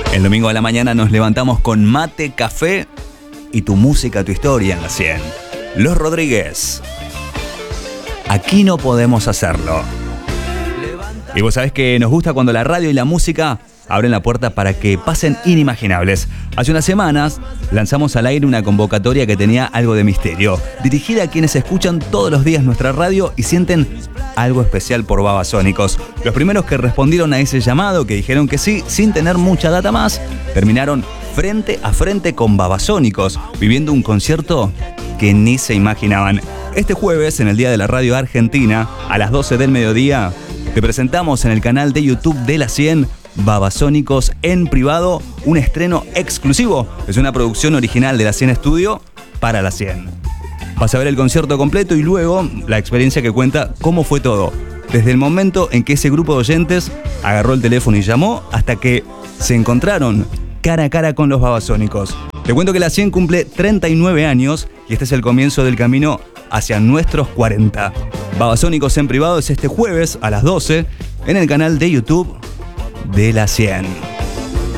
El domingo a la mañana nos levantamos con mate, café y tu música, tu historia en la 100. Los Rodríguez. Aquí no podemos hacerlo. Y vos sabés que nos gusta cuando la radio y la música abren la puerta para que pasen inimaginables. Hace unas semanas lanzamos al aire una convocatoria que tenía algo de misterio, dirigida a quienes escuchan todos los días nuestra radio y sienten algo especial por Babasónicos. Los primeros que respondieron a ese llamado, que dijeron que sí, sin tener mucha data más, terminaron frente a frente con Babasónicos, viviendo un concierto que ni se imaginaban. Este jueves, en el Día de la Radio Argentina, a las 12 del mediodía, te presentamos en el canal de YouTube de la 100 Babasónicos en privado, un estreno exclusivo. Es una producción original de la 100 Studio para la 100. Vas a ver el concierto completo y luego la experiencia que cuenta cómo fue todo. Desde el momento en que ese grupo de oyentes agarró el teléfono y llamó hasta que se encontraron cara a cara con los Babasónicos. Te cuento que la 100 cumple 39 años y este es el comienzo del camino hacia nuestros 40. Babasónicos en privado es este jueves a las 12 en el canal de YouTube de la 100.